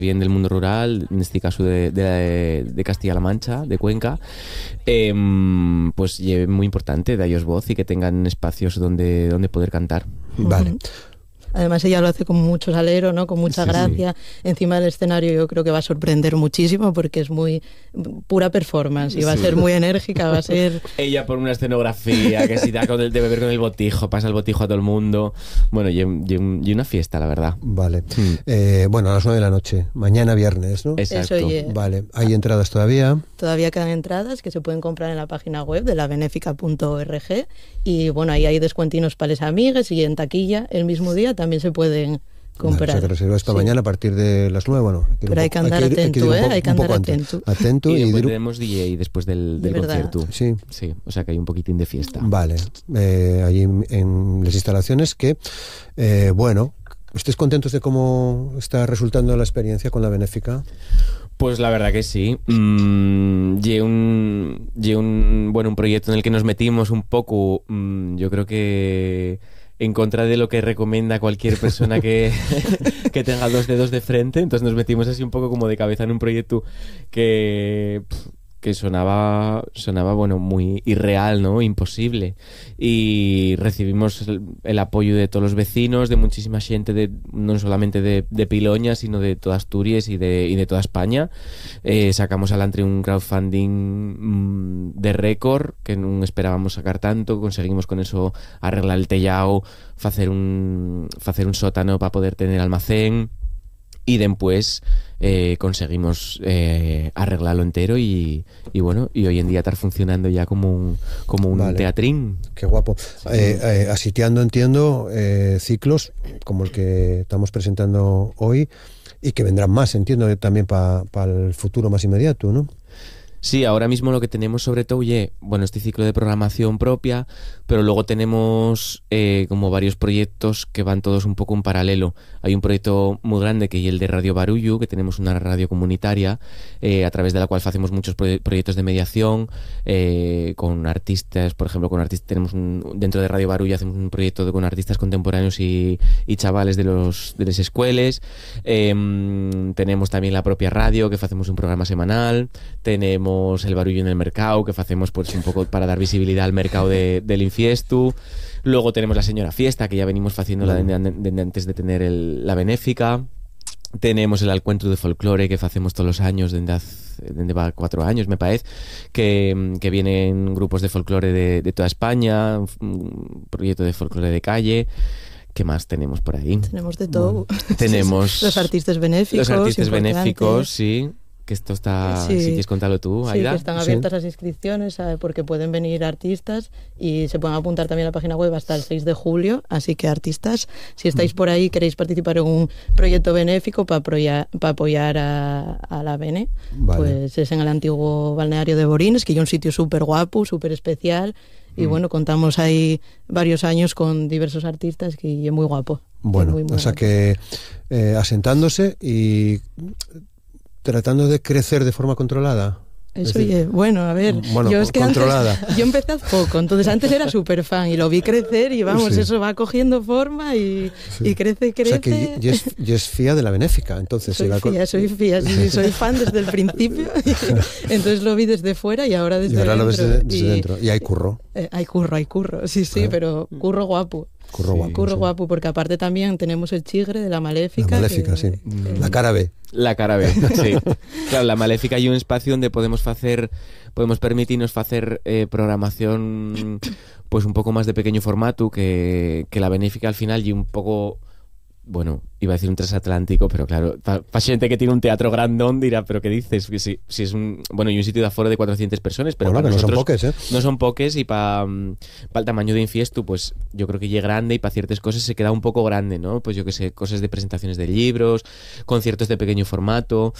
bien del mundo rural, en este caso de Castilla-La Mancha, de Cuenca, pues es muy importante darles voz y que tengan espacios donde poder cantar. Vale. Además ella lo hace con mucho salero, ¿no? Con mucha gracia. Encima del escenario yo creo que va a sorprender muchísimo porque es muy pura performance y va a ser muy enérgica, va a ser... Ella por una escenografía que si da de beber con el botijo, pasa el botijo a todo el mundo. Bueno, y una fiesta, la verdad. Vale. Bueno, a las 9 de la noche, mañana viernes, ¿no? Exacto. Vale. ¿Hay entradas todavía? Todavía quedan entradas que se pueden comprar en la página web de labenéfica.org y bueno, ahí hay descuentinos para las amigas y en taquilla el mismo día también se pueden comprar. Vale, o sea, que reservas esta mañana a partir de las 9, bueno. Pero hay que andar atento, hay que andar atento. Atento y después tenemos DJ después del concierto. Sí. Sí, o sea que hay un poquitín de fiesta. Vale, allí en las instalaciones que, bueno, ¿estáis contentos de cómo está resultando la experiencia con la Benéfica? Pues la verdad que sí. Un proyecto en el que nos metimos un poco, yo creo que en contra de lo que recomienda cualquier persona que tenga 2 dedos de frente. Entonces nos metimos así un poco como de cabeza en un proyecto que sonaba bueno, muy irreal, ¿no? Imposible. Y recibimos el apoyo de todos los vecinos, de muchísima gente, no solamente de Piloña, sino de toda Asturias y de toda España. Sacamos adelante un crowdfunding de récord, que no esperábamos sacar tanto. Conseguimos con eso arreglar el tellado, hacer un sótano para poder tener almacén. Y después conseguimos arreglarlo entero y bueno, y hoy en día estar funcionando ya como un vale. teatrín. Qué guapo. Asitiando, entiendo, ciclos como el que estamos presentando hoy y que vendrán más, entiendo, también para el futuro más inmediato, ¿no? Sí, ahora mismo lo que tenemos sobre todo, este ciclo de programación propia, pero luego tenemos como varios proyectos que van todos un poco en paralelo. Hay un proyecto muy grande que es el de Radio Barullo, que tenemos una radio comunitaria a través de la cual hacemos muchos proyectos de mediación con artistas, por ejemplo, tenemos dentro de Radio Barullo hacemos un proyecto con artistas contemporáneos y chavales de las escuelas. Tenemos también la propia radio, que hacemos un programa semanal. Tenemos el Barullo en el mercado, que hacemos pues un poco para dar visibilidad al mercado del Infiestu. Luego tenemos la Señora Fiesta, que ya venimos haciéndola antes de tener la Benéfica. Tenemos el Encuentro de Folclore, que hacemos todos los años, desde va 4 años, me parece, que vienen grupos de folclore de toda España, un proyecto de folclore de calle. ¿Qué más tenemos por ahí? Tenemos de todo. Tenemos los artistas benéficos. Los artistas benéficos, sí. Que esto está, si quieres contarlo tú, sí, Aida. Que están abiertas las inscripciones porque pueden venir artistas y se pueden apuntar también a la página web hasta el 6 de julio, así que artistas, si estáis por ahí, queréis participar en un proyecto benéfico para apoyar a la Bene, pues es en el antiguo balneario de Borines, que es un sitio súper guapo, súper especial, y bueno, contamos ahí varios años con diversos artistas que es muy guapo. Bueno, muy o sea que asentándose y tratando de crecer de forma controlada. Eso, bueno, a ver, yo es que controlada. Antes, yo empecé hace poco, entonces antes era súper fan y lo vi crecer y vamos, eso va cogiendo forma y crece. O sea que yo es fía de la Benéfica, entonces. Soy fía, sí, soy fan desde el principio, entonces lo vi desde fuera y ahora desde dentro. Lo ves desde dentro, y hay curro. Hay curro, sí, pero curro guapo. Curro guapo, porque aparte también tenemos el Chigre de la Maléfica. La Maléfica, sí. La cara B. La cara B, sí. Claro, la Maléfica hay un espacio donde podemos permitirnos hacer programación pues un poco más de pequeño formato que la Benéfica al final y un poco... Bueno, iba a decir un transatlántico, pero claro, para gente que tiene un teatro grandón dirá, ¿pero qué dices? Si es un sitio de aforo de 400 personas, pero para nosotros no son poques, ¿eh? No son poques, y para el tamaño de Infiestu, pues yo creo que es grande y para ciertas cosas se queda un poco grande, ¿no? Pues yo que sé, cosas de presentaciones de libros, conciertos de pequeño formato,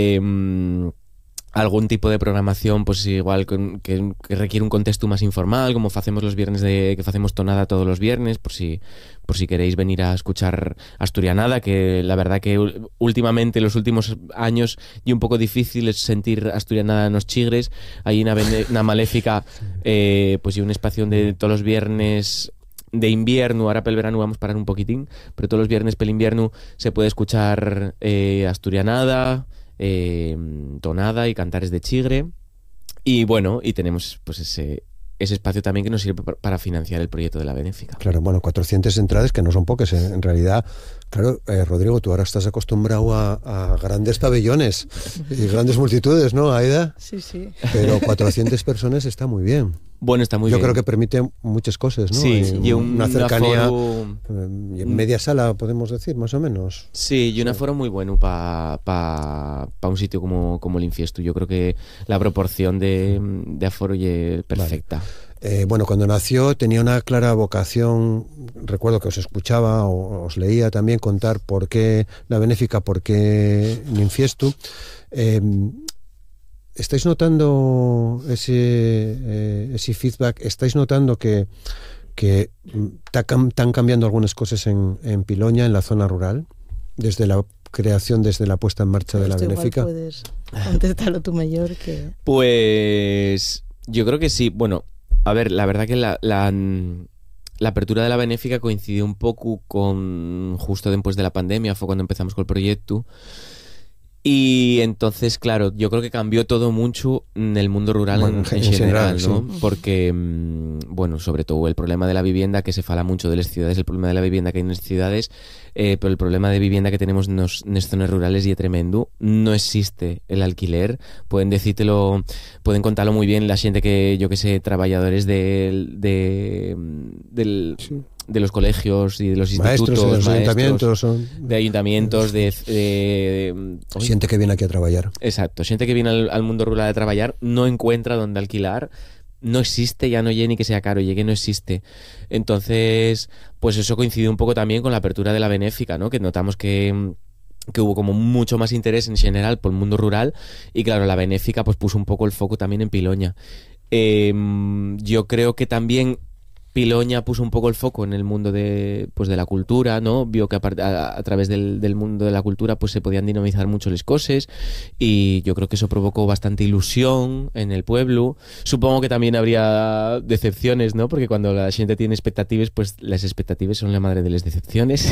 algún tipo de programación pues igual que requiere un contexto más informal, como hacemos los viernes que hacemos tonada todos los viernes, por si queréis venir a escuchar Asturianada, que la verdad que últimamente, los últimos años, y un poco difícil es sentir Asturianada en los Chigres. Hay una Maléfica, pues y un espacio donde todos los viernes de invierno, ahora pel verano vamos a parar un poquitín, pero todos los viernes pel invierno se puede escuchar asturianada, tonada y cantares de chigre. Y bueno, y tenemos pues ese espacio también que nos sirve para financiar el proyecto de la Benéfica. Claro, bueno, 400 entradas que no son pocas, en realidad. Claro, Rodrigo, tú ahora estás acostumbrado a grandes pabellones y grandes multitudes, ¿no, Aida? Sí, sí. Pero 400 personas está muy bien. Bueno, está muy bien. Yo creo que permite muchas cosas, ¿no? Sí, y una cercanía aforo... en media sala, podemos decir, más o menos. Sí, y un aforo muy bueno para un sitio como el Infiesto. Yo creo que la proporción de aforo es perfecta. Vale. Bueno, cuando nació tenía una clara vocación. Recuerdo que os escuchaba o os leía también contar por qué la Benéfica, por qué Ninfiestu. ¿Estáis notando ese feedback? ¿Estáis notando que están cambiando algunas cosas en Piloña, en la zona rural, desde la creación, desde la puesta en marcha de la Benéfica? Igual puedes contestarlo tú mejor que... Pues yo creo que sí. Bueno, a ver, la verdad que la apertura de la Benéfica coincidió un poco con justo después de la pandemia, fue cuando empezamos con el proyecto. Y entonces, claro, yo creo que cambió todo mucho en el mundo rural, bueno, en general, ¿no? Sí. Porque, bueno, sobre todo el problema de la vivienda, que se fala mucho de las ciudades, el problema de la vivienda que hay en las ciudades, pero el problema de vivienda que tenemos en las zonas rurales y es tremendo. No existe el alquiler. Pueden decírtelo, pueden contarlo muy bien la gente que, yo que sé, trabajadores sí, de los colegios y de los institutos, maestros, de ayuntamientos, de gente que viene aquí a trabajar. Exacto, gente que viene al mundo rural a trabajar no encuentra dónde alquilar, no existe, ya no llegue ni que sea caro, llegue no existe. Entonces, pues eso coincide un poco también con la apertura de la Benéfica, ¿no? Que notamos que hubo como mucho más interés en general por el mundo rural y claro, la Benéfica pues puso un poco el foco también en Piloña. Yo creo que también Piloña puso un poco el foco en el mundo de la cultura, ¿no? Vio que a través del mundo de la cultura pues se podían dinamizar mucho las cosas y yo creo que eso provocó bastante ilusión en el pueblo. Supongo que también habría decepciones, ¿no? Porque cuando la gente tiene expectativas, pues las expectativas son la madre de las decepciones.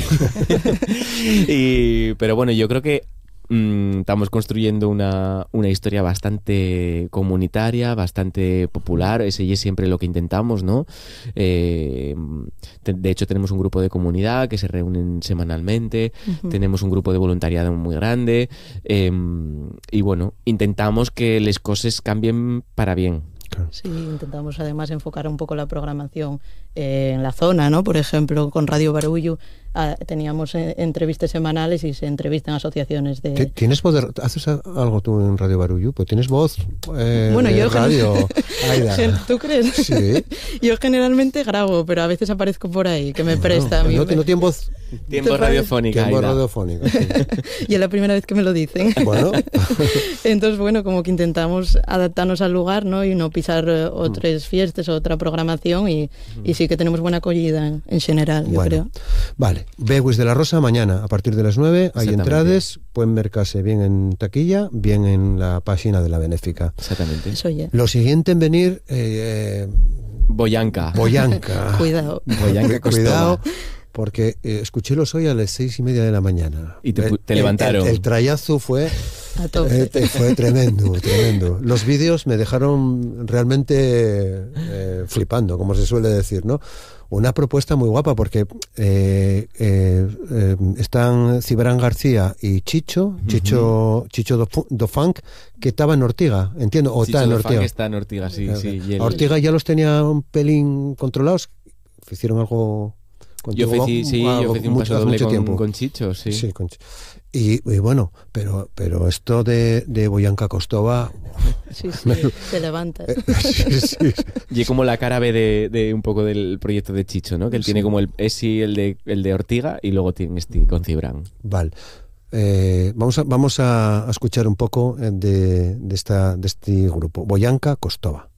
Pero bueno, yo creo que estamos construyendo una historia bastante comunitaria, bastante popular. Ese es siempre lo que intentamos, ¿no? De hecho, tenemos un grupo de comunidad que se reúnen semanalmente, tenemos un grupo de voluntariado muy grande y bueno, intentamos que las cosas cambien para bien. Sí, intentamos además enfocar un poco la programación en la zona, ¿no? Por ejemplo, con Radio Barullo teníamos entrevistas semanales y se entrevistan asociaciones de... ¿Tienes poder? ¿Haces algo tú en Radio Barullo? Pues tienes voz bueno, yo radio, Aida. ¿Tú crees? Sí. Yo generalmente grabo, pero a veces aparezco por ahí, que me presta a mí. No tiene voz... Tiempo radiofónica. Tiempo radiofónica, sí. Y es la primera vez que me lo dicen. Bueno. Entonces, bueno, como que intentamos adaptarnos al lugar, ¿no? Y no pisar otras fiestas o otra programación y sí que tenemos buena acogida en general, yo creo. Vale. Beguis de la Rosa mañana a partir de las 9 hay entradas, pueden mercarse bien en taquilla, bien en la página de la Benéfica. Exactamente. Eso ya. Lo siguiente en venir... Boyanca. Cuidado. Boyanca Cuidado. Porque escuchélos hoy a las 6:30 de la mañana. Y te levantaron. El trayazo fue tremendo, tremendo. Los vídeos me dejaron realmente flipando, como se suele decir, ¿no? Una propuesta muy guapa porque están Cibrán García y Chicho do Funk, que estaba en Ortiga, entiendo, o está en Ortiga. Está en Ortiga, sí. A Ortiga ya los tenía un pelín controlados, hicieron algo... Yo hice un paso doble con Chicho, sí. Sí, y bueno, pero esto de Boyanca Costova... Sí, te levantas. Sí. Y como la cara B de un poco del proyecto de Chicho, ¿no? Que él tiene como el de Ortiga y luego tiene con Cibrán. Vale. Vamos a escuchar un poco de este grupo, Boyanca Costova.